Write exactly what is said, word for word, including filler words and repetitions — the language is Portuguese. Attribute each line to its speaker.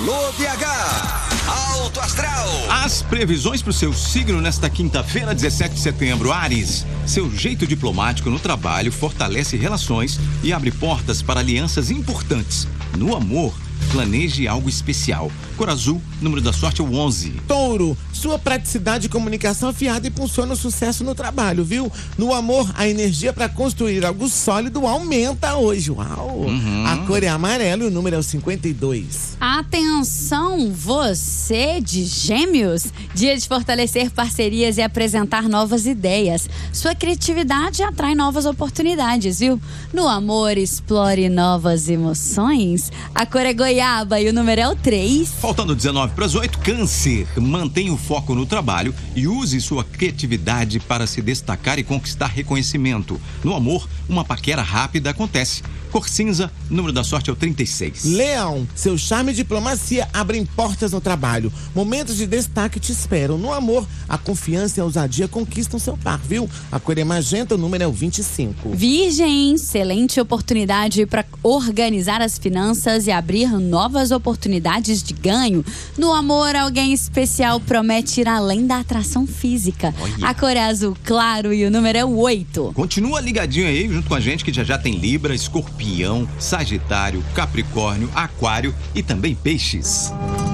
Speaker 1: Alô, P H! Alto Astral!
Speaker 2: As previsões para o seu signo nesta quinta-feira, dezessete de setembro. Áries, seu jeito diplomático no trabalho fortalece relações e abre portas para alianças importantes. No amor, planeje algo especial. Cor azul, número da sorte é o onze.
Speaker 3: Touro, sua praticidade e comunicação afiada impulsiona o sucesso no trabalho, viu? No amor, a energia para construir algo sólido aumenta hoje. Uau!
Speaker 2: Uhum.
Speaker 3: A cor é amarelo e o número é o cinquenta e dois.
Speaker 4: Atenção, você de Gêmeos! Dia de fortalecer parcerias e apresentar novas ideias. Sua criatividade atrai novas oportunidades, viu? No amor, explore novas emoções. A cor é goiaba e o número é o três.
Speaker 2: Faltando dezenove para as oito, Câncer. Mantenha o foco no trabalho e use sua criatividade para se destacar e conquistar reconhecimento. No amor, uma paquera rápida acontece. Cor cinza, número da sorte é o trinta e seis.
Speaker 3: Leão, seu charme e diplomacia abrem portas no trabalho. Momentos de destaque te esperam. No amor, a confiança e a ousadia conquistam seu par, viu? A cor é magenta, o número é o vinte e cinco.
Speaker 4: Virgem, excelente oportunidade para organizar as finanças e abrir novas oportunidades de ganho. No amor, alguém especial promete ir além da atração física.
Speaker 2: Olha.
Speaker 4: A cor é azul claro e o número é o oito.
Speaker 2: Continua ligadinho aí junto com a gente que já já tem Libra, Escorpião, Sagitário, Capricórnio, Aquário e também Peixes.